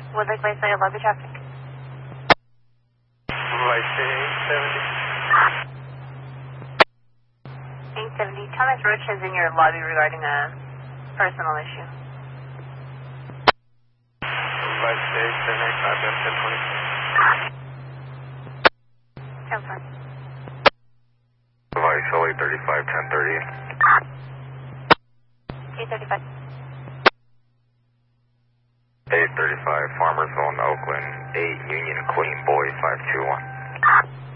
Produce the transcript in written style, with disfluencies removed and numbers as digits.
Woodlake Wayside lobby traffic. Wayside 870. Thomas Roach is in your lobby regarding a personal issue. Wayside 785 1020. Confirm. Device LA 35 1030. 235. 835 Farmersville, Oakland, 8 Union Queen Boy 521.